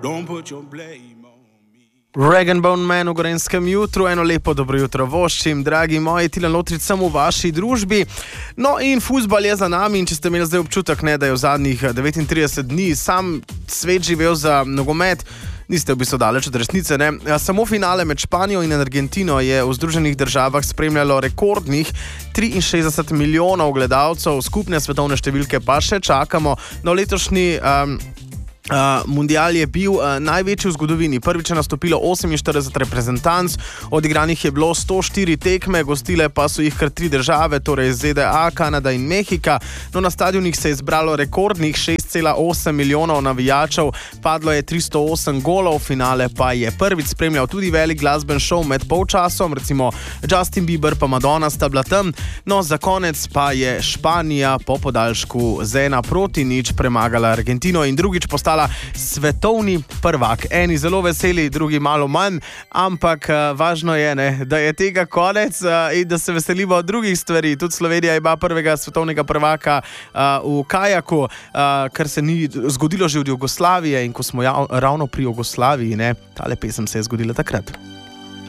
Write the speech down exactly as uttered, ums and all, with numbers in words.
Rag and Bone Man v Gorenjskem jutru, eno lepo dobro jutro voščim, dragi moji, Tilen Lotrič sem v vaši družbi. No in fuzbal je za nami in če ste imeli zdaj občutek, ne, da je v zadnjih devetintrideset dni sam svet živel za nogomet, niste v bistvu daleč od resnice, ne. Samo finale med Španijo in Argentino je v Združenih državah spremljalo rekordnih triinšestdeset milijonov gledalcev, skupne svetovne številke pa še čakamo. No, letošnji um, Uh, mundial je bil uh, največji v zgodovini. Prvič je nastopilo oseminštirideset reprezentanc, odigranih je bilo sto štiri tekme, gostile pa so jih kar tri države, torej ZDA, Kanada in Mehika. No, na stadionih se je zbralo rekordnih šest cela osem milijonov navijačev, padlo je tristo osem golov, finale pa je prvič spremljal tudi velik glasben šov med polčasom, recimo Justin Bieber pa Madonna sta bila tam. No, za konec pa je Španija po podaljšku z ena proti nič premagala Argentino in drugič postala svetovni prvak. Eni zelo veseli, drugi malo manj, ampak uh, važno je, ne, da je tega konec uh, in da se veselimo drugih stvari. Tudi Slovenija ima prvega svetovnega prvaka uh, v kajaku, uh, kar se ni zgodilo že od Jugoslavije in ko smo jav, ravno pri Jugoslaviji, ne, tale pesem se je zgodila takrat.